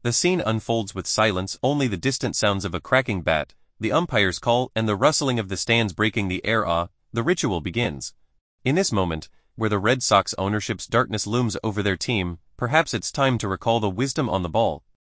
The scene unfolds with silence, only the distant sounds of a cracking bat, the umpire's call, and the rustling of the stands breaking the air. The ritual begins. In this moment, where the Red Sox ownership's darkness looms over their team, perhaps it's time to recall the wisdom on the ball.